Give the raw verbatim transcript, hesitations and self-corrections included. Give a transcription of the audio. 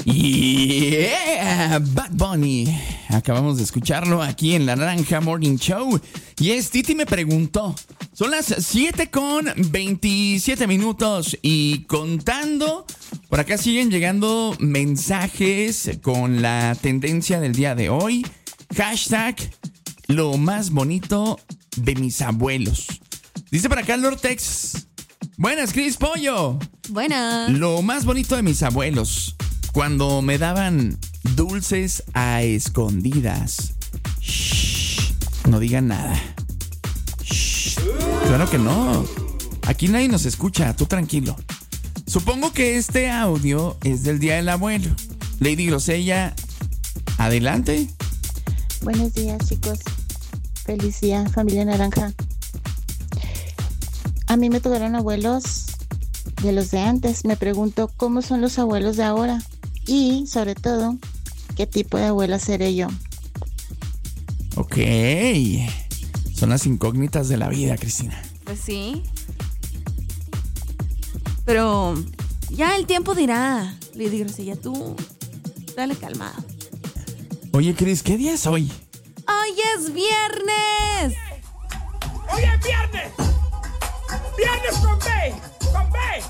Yeah, Bad Bunny. Acabamos de escucharlo aquí en La Naranja Morning Show. Y es Titi me preguntó. Son las siete con veintisiete minutos y contando. Por acá siguen llegando mensajes con la tendencia del día de hoy. Hashtag lo más bonito de mis abuelos. Dice por acá Lord Tex. Buenas, Cris Pollo. Buenas. Lo más bonito de mis abuelos. Cuando me daban dulces a escondidas. Shh, no digan nada. Shh, claro que no. Aquí nadie nos escucha, tú tranquilo. Supongo que este audio es del Día del Abuelo. Lady Grosella, adelante. Buenos días, chicos. Feliz día, familia naranja. A mí me tocaron abuelos de los de antes. Me pregunto cómo son los abuelos de ahora. Y, sobre todo, ¿qué tipo de abuela seré yo? Ok. Son las incógnitas de la vida, Cristina. Pues sí. Pero ya el tiempo dirá, Lady Grosella, tú dale calmado. Oye, Cris, ¿qué día es hoy? ¡Hoy es viernes! ¡Hoy es viernes! ¡Viernes con B! ¡Con B!